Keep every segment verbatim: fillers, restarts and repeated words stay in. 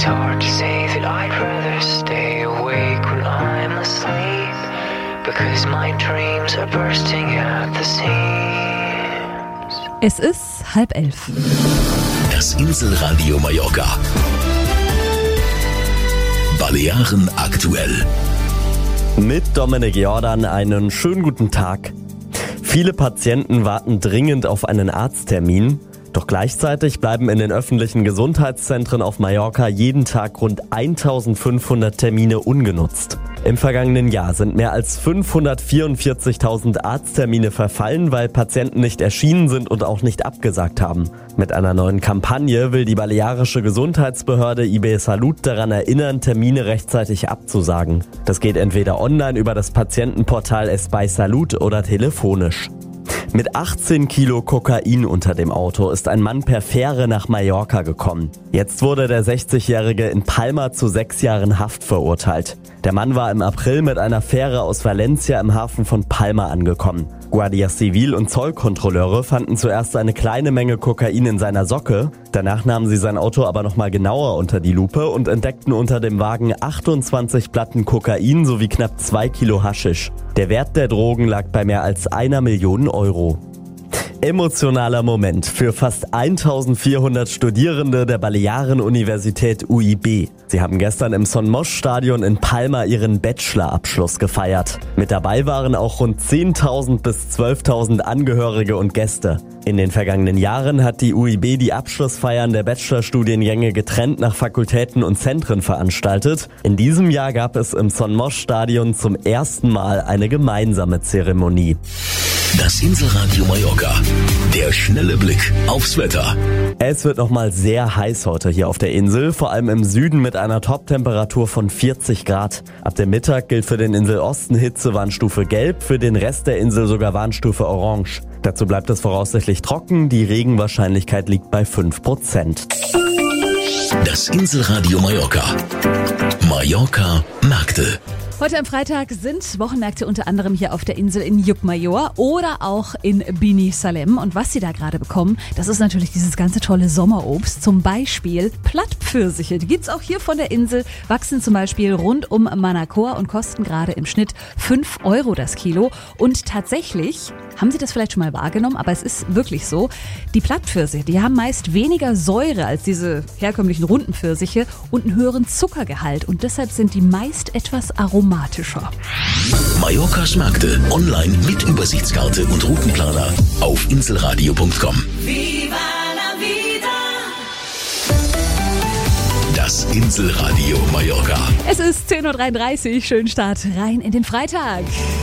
hard to say that I'd rather stay awake when I'm asleep, because my dreams are bursting at the seams. Es ist halb elf. Das Inselradio Mallorca. Balearen aktuell. Mit Dominik Jordan einen schönen guten Tag. Viele Patienten warten dringend auf einen Arzttermin. Doch gleichzeitig bleiben in den öffentlichen Gesundheitszentren auf Mallorca jeden Tag rund eintausendfünfhundert Termine ungenutzt. Im vergangenen Jahr sind mehr als fünfhundertvierundvierzigtausend Arzttermine verfallen, weil Patienten nicht erschienen sind und auch nicht abgesagt haben. Mit einer neuen Kampagne will die balearische Gesundheitsbehörde I B Salud daran erinnern, Termine rechtzeitig abzusagen. Das geht entweder online über das Patientenportal Espai Salud oder telefonisch. Mit achtzehn Kilo Kokain unter dem Auto ist ein Mann per Fähre nach Mallorca gekommen. Jetzt wurde der sechzigjährige in Palma zu sechs Jahren Haft verurteilt. Der Mann war im April mit einer Fähre aus Valencia im Hafen von Palma angekommen. Guardia Civil und Zollkontrolleure fanden zuerst eine kleine Menge Kokain in seiner Socke. Danach nahmen sie sein Auto aber nochmal genauer unter die Lupe und entdeckten unter dem Wagen achtundzwanzig Platten Kokain sowie knapp zwei Kilo Haschisch. Der Wert der Drogen lag bei mehr als einer Million Euro. Emotionaler Moment für fast eintausendvierhundert Studierende der Balearen-Universität U I B. Sie haben gestern im Son Moix-Stadion in Palma ihren Bachelorabschluss gefeiert. Mit dabei waren auch rund zehntausend bis zwölftausend Angehörige und Gäste. In den vergangenen Jahren hat die U I B die Abschlussfeiern der Bachelorstudiengänge getrennt nach Fakultäten und Zentren veranstaltet. In diesem Jahr gab es im Son Moix-Stadion zum ersten Mal eine gemeinsame Zeremonie. Das Inselradio Mallorca. Der schnelle Blick aufs Wetter. Es wird nochmal sehr heiß heute hier auf der Insel, vor allem im Süden mit einer Toptemperatur von vierzig Grad. Ab dem Mittag gilt für den Inselosten Hitzewarnstufe Gelb, für den Rest der Insel sogar Warnstufe Orange. Dazu bleibt es voraussichtlich trocken, die Regenwahrscheinlichkeit liegt bei fünf Prozent. Das Inselradio Mallorca. Mallorca Märkte. Heute am Freitag sind Wochenmärkte unter anderem hier auf der Insel in Llucmajor oder auch in Binissalem. Und was Sie da gerade bekommen, das ist natürlich dieses ganze tolle Sommerobst. Zum Beispiel Plattpfirsiche. Die gibt's auch hier von der Insel, wachsen zum Beispiel rund um Manacor und kosten gerade im Schnitt fünf Euro das Kilo. Und tatsächlich, haben Sie das vielleicht schon mal wahrgenommen, aber es ist wirklich so, die Plattpfirsiche, die haben meist weniger Säure als diese herkömmlichen runden Pfirsiche und einen höheren Zuckergehalt. Und deshalb sind die meist etwas aromatischer. Mallorcas Märkte online mit Übersichtskarte und Routenplaner auf inselradio punkt com. Viva la vida. Das Inselradio Mallorca. Es ist zehn Uhr dreiunddreißig, schönen Start rein in den Freitag.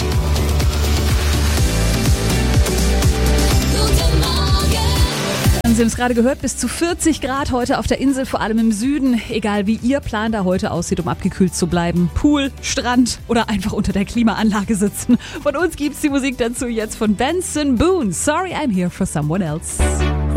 Sie haben es gerade gehört, bis zu vierzig Grad heute auf der Insel, vor allem im Süden. Egal wie Ihr Plan da heute aussieht, um abgekühlt zu bleiben. Pool, Strand oder einfach unter der Klimaanlage sitzen. Von uns gibt's die Musik dazu jetzt von Benson Boone. Sorry, I'm here for someone else.